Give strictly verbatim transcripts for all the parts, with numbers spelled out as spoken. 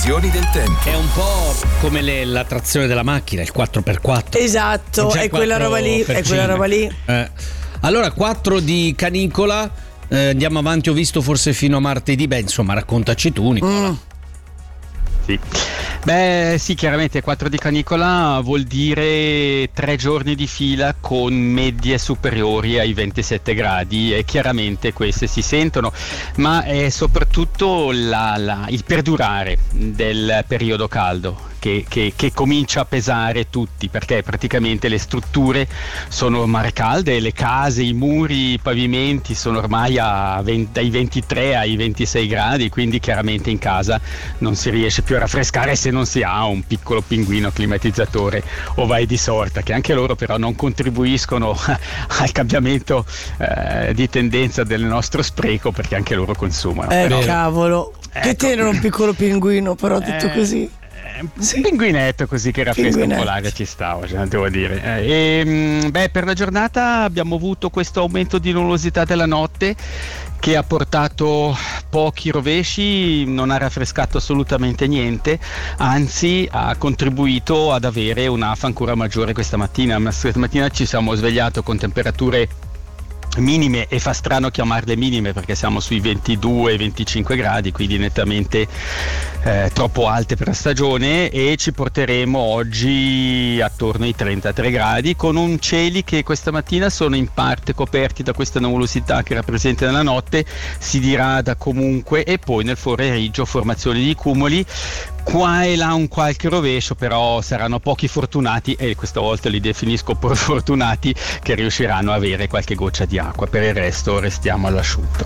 previsioni del tempo. È un po' come le, la trazione della macchina, il quattro per quattro. Esatto, è quella roba lì, è quella roba lì. Eh. Allora, quattro di canicola, eh, andiamo avanti, ho visto forse fino a martedì. Beh, insomma, raccontaci tu, Nicola. Mm. Sì. Beh sì, chiaramente quattro di canicola vuol dire tre giorni di fila con medie superiori ai ventisette gradi e chiaramente queste si sentono, ma è soprattutto la, la, il perdurare del periodo caldo che, che, che comincia a pesare tutti, perché praticamente le strutture sono ormai calde, le case, i muri, i pavimenti sono ormai a venti, dai ventitré ai ventisei gradi, quindi chiaramente in casa non si riesce più a raffrescare se non si ha un piccolo pinguino climatizzatore o vai di sorta, che anche loro però non contribuiscono al cambiamento eh, di tendenza del nostro spreco, perché anche loro consumano. Eh però, cavolo, ecco. Che tenero un piccolo pinguino, però detto eh, così. Un sì. pinguinetto così che raffresca un po' l'aria ci stava, cioè, devo dire. Eh, e, beh, per la giornata abbiamo avuto questo aumento di nuvolosità della notte che ha portato pochi rovesci, non ha raffrescato assolutamente niente, anzi ha contribuito ad avere un'afa ancora maggiore questa mattina. Questa mattina ci siamo svegliato con temperature minime, e fa strano chiamarle minime perché siamo sui ventidue venticinque gradi, quindi nettamente eh, troppo alte per la stagione, e ci porteremo oggi attorno ai trentatré gradi, con un cieli che questa mattina sono in parte coperti da questa nuvolosità che era presente nella notte, si dirada comunque, e poi nel pomeriggio formazioni di cumuli, qua e là un qualche rovescio, però saranno pochi fortunati, e questa volta li definisco fortunati, che riusciranno a avere qualche goccia di acqua. Per il resto restiamo all'asciutto.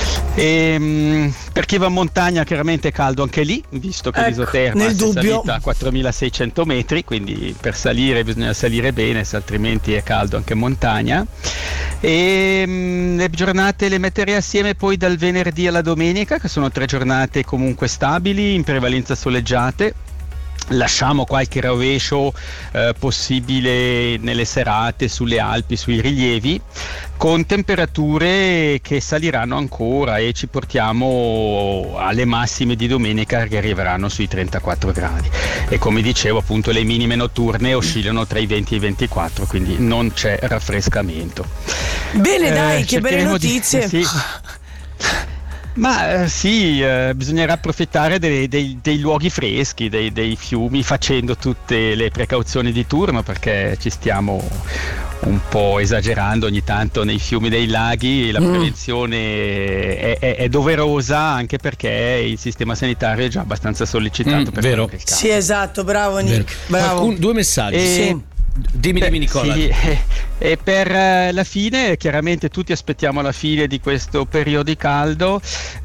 E, per chi va in montagna chiaramente è caldo anche lì, visto che ecco, l'isoterma è salita a quattromilaseicento metri, quindi per salire bisogna salire bene, se altrimenti è caldo anche in montagna. E mh, le giornate le metterei assieme poi dal venerdì alla domenica, che sono tre giornate comunque stabili, in prevalenza soleggiate. Lasciamo qualche rovescio eh, possibile nelle serate sulle Alpi, sui rilievi, con temperature che saliranno ancora, e ci portiamo alle massime di domenica che arriveranno sui trentaquattro gradi, e come dicevo appunto le minime notturne oscillano tra i venti e i ventiquattro, quindi non c'è raffrescamento. Bene, eh, dai, che belle notizie. Di, sì. Ma eh, sì, eh, bisognerà approfittare dei, dei, dei luoghi freschi, dei, dei fiumi, facendo tutte le precauzioni di turno, perché ci stiamo un po' esagerando ogni tanto nei fiumi, dei laghi. La prevenzione è, è, è doverosa, anche perché il sistema sanitario è già abbastanza sollecitato. Mm, per vero. Sì, esatto, bravo Nick. Bravo. Qualcun, due messaggi. E, sì. Dimmi, beh, dimmi Nicola. Sì, e, e per uh, la fine, chiaramente tutti aspettiamo la fine di questo periodo di caldo.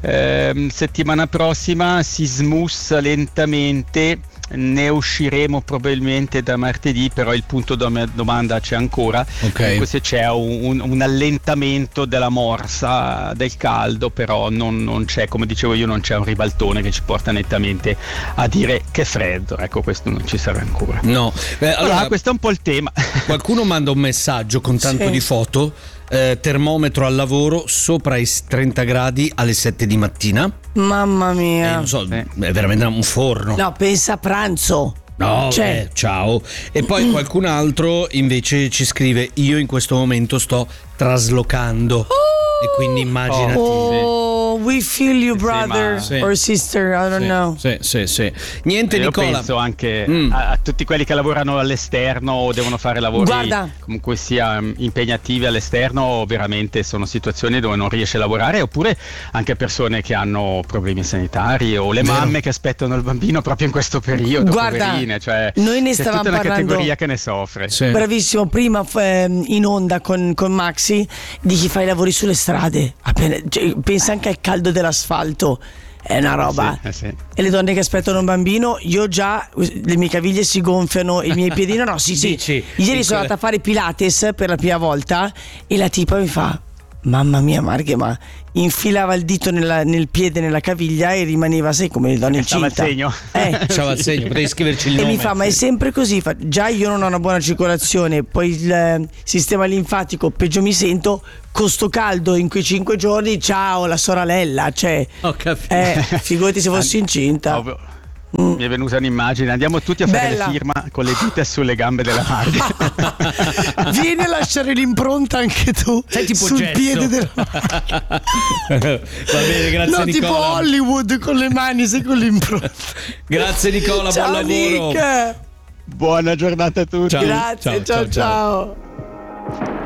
Eh, settimana prossima si smussa lentamente, ne usciremo probabilmente da martedì, però il punto dom- domanda c'è ancora. Okay. Se c'è un, un, un allentamento della morsa del caldo, però non, non c'è, come dicevo io, non c'è un ribaltone che ci porta nettamente a dire che freddo. Ecco, questo non ci sarà ancora. No, Beh, allora, allora questo è un po' il tema. Qualcuno manda un messaggio con tanto sì. di foto. Eh, termometro al lavoro sopra i trenta gradi alle sette di mattina. Mamma mia, eh, non so, sì. è veramente un forno. No, pensa a pranzo. No, cioè. eh, ciao. E poi qualcun altro invece ci scrive: io in questo momento sto traslocando. Oh! E quindi immaginati. Oh, we feel you, brother sì, ma... or sister, I don't sì, know. Sì, sì, sì. Niente, io Nicola. penso anche mm. a, a tutti quelli che lavorano all'esterno o devono fare lavori Guarda. comunque sia impegnativi all'esterno. Veramente sono situazioni dove non riesce a lavorare, oppure anche persone che hanno problemi sanitari, o le Vero. mamme che aspettano il bambino proprio in questo periodo. Guarda, poverine, cioè, noi ne c'è stavamo tutta una parlando, categoria che ne soffre. Sì. Bravissimo, prima in onda con, con Maxi, di chi fa i lavori sulle strade. Appena, cioè, pensa anche al caldo dell'asfalto, è una roba. Sì, eh sì. E le donne che aspettano un bambino, io già le mie caviglie si gonfiano, i miei piedini. No, sì, sì. Dici, Ieri sono andata a fare Pilates per la prima volta e la tipa mi fa: mamma mia Marghe, ma infilava il dito nella, nel piede, nella caviglia, e rimaneva, sai, come le donne incinta. Stava il segno. Eh. C'aveva il segno, potevi scriverci il E nome. mi fa: ma è sempre così? Fa, già io non ho una buona circolazione, poi il eh, sistema linfatico peggio mi sento, con sto caldo in quei cinque giorni, ciao la sorella, cioè Ho capito. eh, figurati se fossi incinta. Ovvio. Mm. Mi è venuta un'immagine, andiamo tutti a fare Bella. le firma con le dita sulle gambe della Marghe. Vieni a lasciare l'impronta anche tu. Sei tipo sul gesso. piede della Va bene, grazie No, Nicola. tipo Hollywood con le mani, sei con l'impronta. Grazie Nicola, Ciao, buon lavoro. Nick. Buona giornata a tutti. Ciao. Grazie, ciao ciao. ciao. ciao.